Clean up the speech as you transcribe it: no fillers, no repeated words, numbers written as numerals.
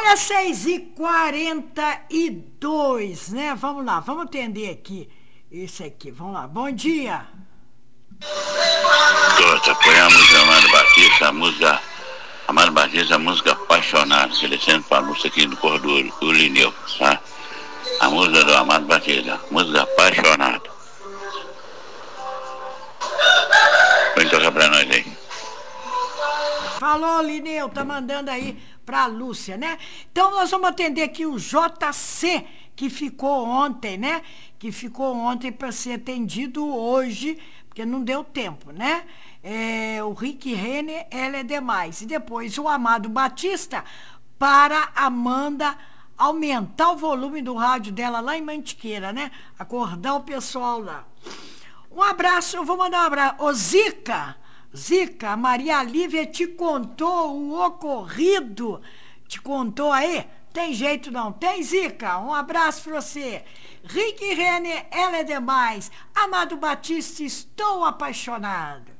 Olha, 6h42, né? Vamos lá, vamos atender aqui. Esse aqui, vamos lá. Bom dia. Doutor, põe a música Amado Batista, a música Apaixonado, que ele sempre falou isso aqui no Corpo do Lineu, tá? A música do Amado Batista, música Apaixonado. Põe tocar pra nós aí. Falou, Lineu, tá mandando aí pra Lúcia, né? Então nós vamos atender aqui o JC, que ficou ontem, né? Que ficou ontem para ser atendido hoje, porque não deu tempo, né? O Rick Renner, ela é demais. E depois o Amado Batista para Amanda aumentar o volume do rádio dela lá em Mantiqueira, né? Acordar o pessoal lá. Um abraço, eu vou mandar um abraço. Ô Zica, a Maria Lívia te contou o ocorrido? Te contou aí? Tem jeito não? Tem, Zica? Um abraço pra você. Rick Renner, ela é demais. Amado Batista, estou apaixonado.